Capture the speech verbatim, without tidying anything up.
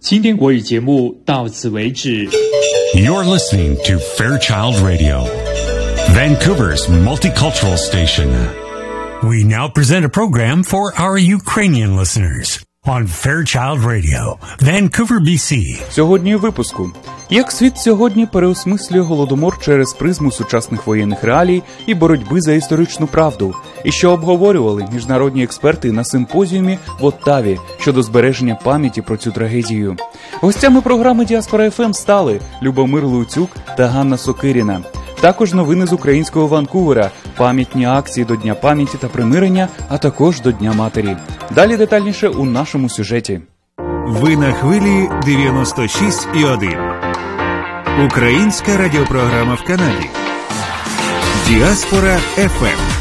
今天国语节目到此为止。 You're listening to Fairchild Radio, Vancouver's multicultural station. We now present a program for our Ukrainian listeners on Fairchild Radio, Vancouver, бі сі. Сьогодні у випуску. Як світ сьогодні переосмислює Голодомор через призму сучасних воєнних реалій і боротьби за історичну правду, і що обговорювали міжнародні експерти на симпозіумі в Оттаві щодо збереження пам'яті про цю трагедію. Гостями програми «Діаспора еф ем» стали Любомир Луцюк та Ганна Сокиріна. Також новини з українського Ванкувера, пам'ятні акції до Дня пам'яті та примирення, а також до Дня матері. Далі детальніше у нашому сюжеті. Ви на хвилі дев'яносто шість і один. Українська радіопрограма в Канаді. «Діаспора еф ем».